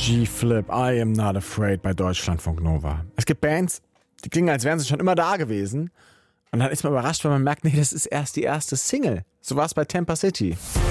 G-Flip, I Am Not Afraid bei Deutschlandfunk Nova. Es gibt Bands, die klingen, als wären sie schon immer da gewesen. Und dann ist man überrascht, weil man merkt, nee, das ist erst die erste Single. So war es bei Tampa City.